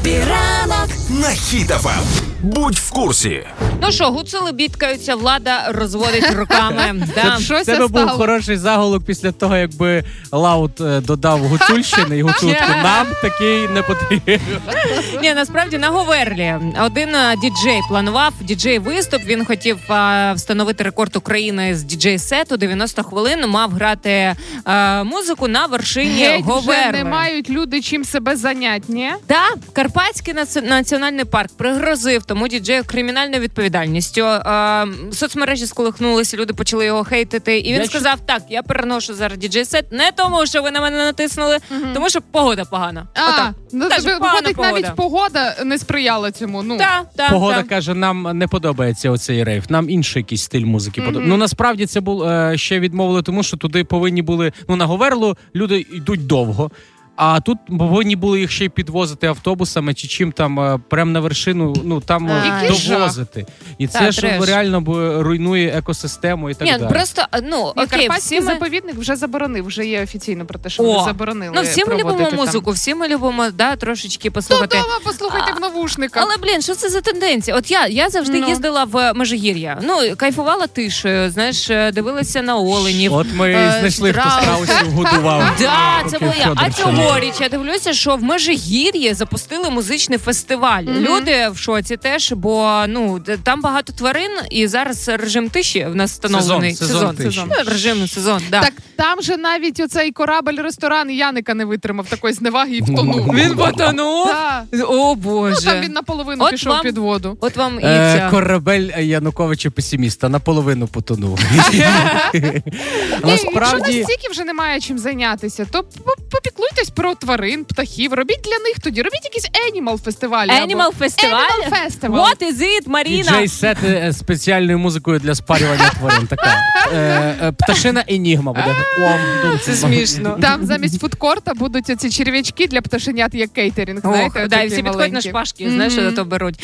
Хеппі ранок на Хіт FM. Будь в курсі. Ну що, гуцули бідкаються, влада розводить руками. Да. Це би був хороший заголовок після того, якби Лаут додав гуцульщини і гуцулки. Нам такий не потрібен. Ні, насправді на Говерлі один діджей планував діджей-виступ. Він хотів встановити рекорд України з діджей-сету. 90 хвилин мав грати музику на вершині Говерли. Вже не мають люди чим себе зайняти, ні? Так, Карпатський національний парк пригрозив тому діджею кримінальною відповідальністю. Соцмережі сколихнулися, люди почали його хейтити. І він сказав, так, я переношу зараз діджей-сет не тому, що ви на мене натиснули, тому що погода погана. Виходить, навіть погода не сприяла цьому. Ну. Погода каже, нам не подобається оцей рейв, нам інший якийсь стиль музики подобається. Ну, насправді це ще відмовили тому, що туди повинні були, на Говерлу люди йдуть довго. А тут повинні були їх ще й підвозити автобусами чи чим там прямо на вершину, там довозити. І це ж реально руйнує екосистему і так далі. Просто, Карпатський заповідник вже заборонив, вже є офіційно про те, що вони заборонили. Всі ми любимо музику, всі ми любимо, трошечки послухати. Дома послухайте в навушниках. Але, що це за тенденція? От я завжди їздила в Межигір'я. Кайфувала тишею, знаєш, дивилася на оленів. От ми знайшли, хто страусів годував. Так, це було я. А цьогоріч я дивлюся, що в Межигір'ї запустили музичний фестиваль. Люди в шоці теж, бо там багато тварин, і зараз режим тиші в нас встановлений. Сезон. Режимний сезон, да. Так там же навіть оцей корабель-ресторан Яника не витримав такої зневаги і втонув. Він потонув? О, Боже. Там він наполовину пішов під воду. От вам і ця. Корабель Януковича-песиміста наполовину потонув. Якщо настільки вже немає чим зайнятися, то попіклуйтесь про тварин, птахів, робіть для них тоді, робіть якісь енімал-фестивалі. Енімал-фестиваль? What is it, Маріна? Діджей-сет з спеціальною музикою для спарювання тварин. Така. Пташина енігма буде. Це смішно. Там замість фудкорта будуть оці черв'ячки для пташенят, як кейтерінг, знаєте? І всі підходять на шпажки, знаєш, що то беруть.